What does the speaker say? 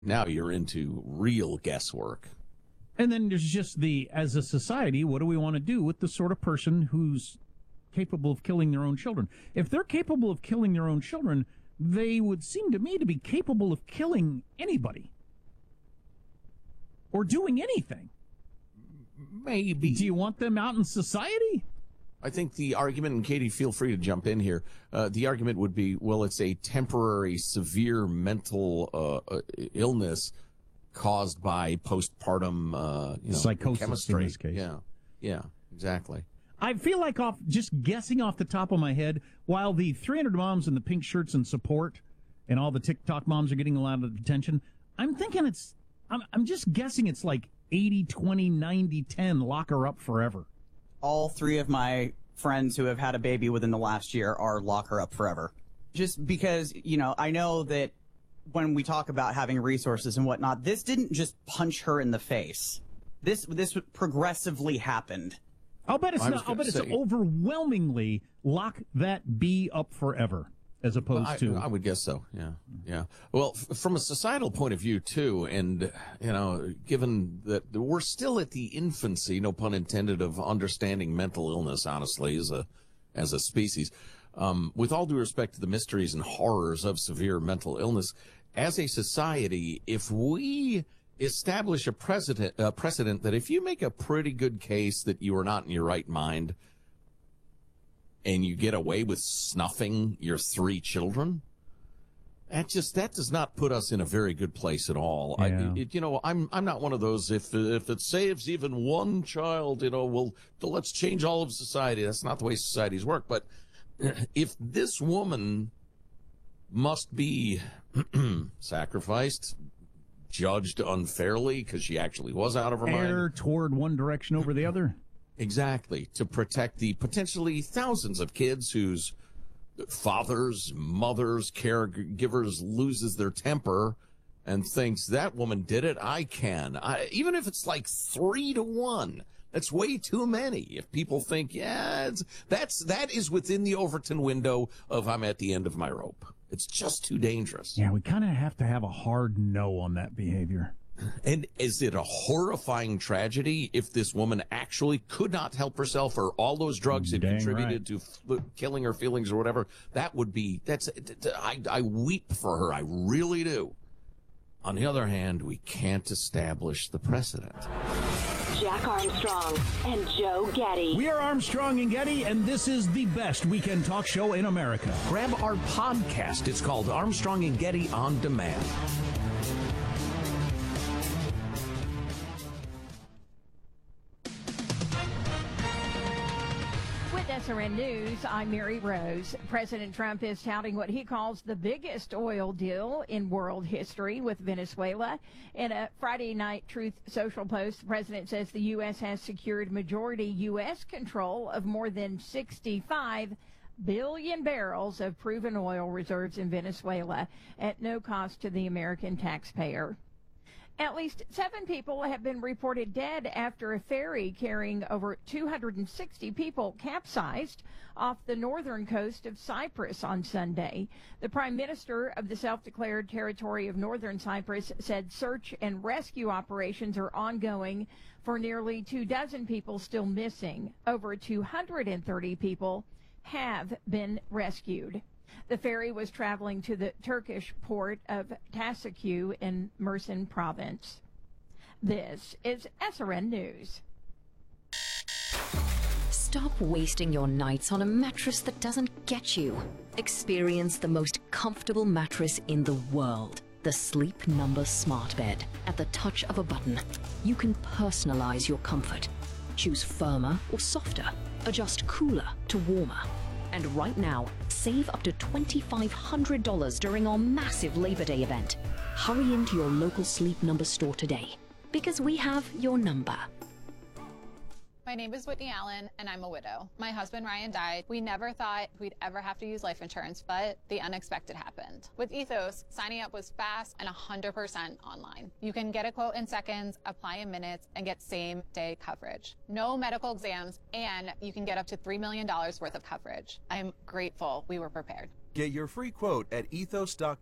Now you're into real guesswork. And then there's just as a society, what do we want to do with the sort of person who's capable of killing their own children? If they're capable of killing their own children, they would seem to me to be capable of killing anybody. Or doing anything. Maybe. Do you want them out in society? I think the argument, and Katie, feel free to jump in here, the argument would be, well, it's a temporary, severe mental illness caused by postpartum psychosis chemistry. In this case. Yeah, exactly. I feel like just guessing off the top of my head, while the 300 moms in the pink shirts and support and all the TikTok moms are getting a lot of attention, I'm thinking I'm just guessing it's like 80, 20, 90, 10, lock her up forever. All three of my friends who have had a baby within the last year are lock her up forever. Just because, I know that when we talk about having resources and whatnot, this didn't just punch her in the face. This progressively happened. I'll bet it's overwhelmingly lock that bee up forever, as opposed to... I would guess so, yeah. Well, from a societal point of view, too, and, given that we're still at the infancy, no pun intended, of understanding mental illness, honestly, as a species, with all due respect to the mysteries and horrors of severe mental illness, as a society, if we establish a precedent that if you make a pretty good case that you are not in your right mind and you get away with snuffing your 3 children, that does not put us in a very good place at all. Yeah. I'm not one of those, if it saves even one child, let's change all of society. That's not the way societies work. But if this woman must be sacrificed, judged unfairly because she actually was out of her mind, toward one direction over the other. Exactly, to protect the potentially thousands of kids whose fathers, mothers, caregivers loses their temper and thinks that woman did it, I can. Even if it's like 3-1, that's way too many. If people think, that is within the Overton window of I'm at the end of my rope. It's just too dangerous. Yeah, we kind of have to have a hard no on that behavior. And is it a horrifying tragedy if this woman actually could not help herself, or all those drugs had contributed to killing her feelings or whatever? I weep for her. I really do. On the other hand, we can't establish the precedent. Jack Armstrong and Joe Getty. We are Armstrong and Getty, and this is the best weekend talk show in America. Grab our podcast. It's called Armstrong and Getty On Demand. With SRN News, I'm Mary Rose. President Trump is touting what he calls the biggest oil deal in world history with Venezuela. In a Friday night Truth Social post, the president says the U.S. has secured majority U.S. control of more than 65 billion barrels of proven oil reserves in Venezuela at no cost to the American taxpayer. At least 7 people have been reported dead after a ferry carrying over 260 people capsized off the northern coast of Cyprus on Sunday. The prime minister of the self-declared territory of northern Cyprus said search and rescue operations are ongoing for nearly 24 people still missing. Over 230 people have been rescued. The ferry was traveling to the Turkish port of Tassacu in Mersin province. This is SRN News. Stop wasting your nights on a mattress that doesn't get you. Experience the most comfortable mattress in the world. The Sleep Number Smart Bed. At the touch of a button, you can personalize your comfort. Choose firmer or softer. Adjust cooler to warmer. And right now, save up to $2,500 during our massive Labor Day event. Hurry into your local Sleep Number store today, because we have your number. My name is Whitney Allen, and I'm a widow. My husband, Ryan, died. We never thought we'd ever have to use life insurance, but the unexpected happened. With Ethos, signing up was fast and 100% online. You can get a quote in seconds, apply in minutes, and get same-day coverage. No medical exams, and you can get up to $3 million worth of coverage. I'm grateful we were prepared. Get your free quote at ethos.com.